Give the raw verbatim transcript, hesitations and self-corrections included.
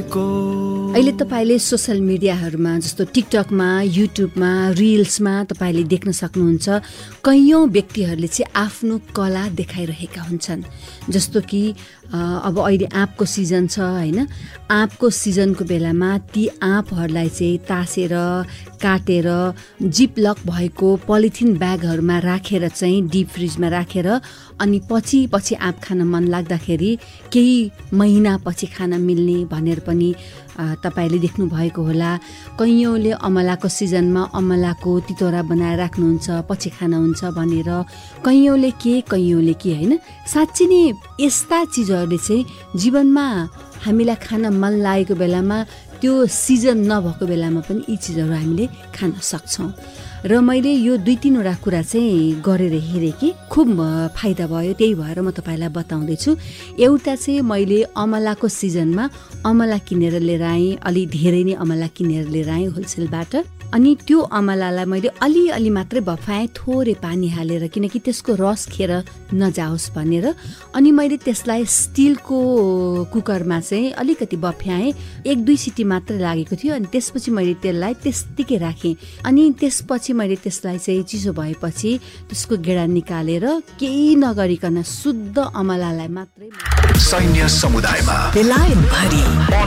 भएको। अहिले तपाईँले सोसल मिडियाहरूमा जस्तो टिकटकमा, युट्युबमा, रिल्समा तपाईँले देख्न सक्नुहुन्छ कैयौँ व्यक्तिहरूले चाहिँ आफ्नो कला देखाइरहेका हुन्छन्। जस्तो कि अब अहिले आँपको सिजन छ होइन, आँपको सिजनको बेलामा ती आँपहरूलाई चाहिँ तासेर काटेर जिपलक भएको पोलिथिन ब्यागहरूमा राखेर चाहिँ डिप फ्रिजमा राखेर अनि पछि पछि आँप खान मन लाग्दाखेरि केही महिना पछि खान मिल्ने भनेर पनि तपाईँले देख्नु भएको होला। कैयौँले अमलाको सिजनमा अमलाको तितौरा बनाएर राख्नुहुन्छ, पछि खानुहुन्छ भनेर। कैयौँले के कैयौँले के होइन। साँच्ची नै यस्ता चिजहरूले चाहिँ जीवनमा हामीलाई खान मन लागेको बेलामा, त्यो सिजन नभएको बेलामा पनि यी चिजहरू हामीले खान सक्छौँ। र मैले यो दुई तिनवटा कुरा चाहिँ गरेर हेरेँ कि खुब फाइदा भयो, त्यही भएर म तपाईँलाई बताउँदैछु। एउटा चाहिँ मैले अमलाको सिजनमा अमला किनेर लिएर आएँ, अलि धेरै नै अमला किनेर लिएर आएँ होलसेलबाट। अनि त्यो अमलालाई मैले अलिअलि मात्रै बफाएँ, थोरै पानी हालेर, किनकि त्यसको रस खेर नजाओस् भनेर। अनि मैले त्यसलाई स्टिलको कुकरमा चाहिँ अलिकति बफ्याएँ, एक दुई सिटी मात्रै लागेको थियो। अनि त्यसपछि मैले त्यसलाई त्यस्तिकै राखेँ। अनि त्यसपछि मैले त्यसलाई चाहिँ चिसो भएपछि त्यसको गेडा निकालेर केही नगरिकन शुद्ध अमलालाई मात्रै सैन्य समुदायमा बेलायतभरि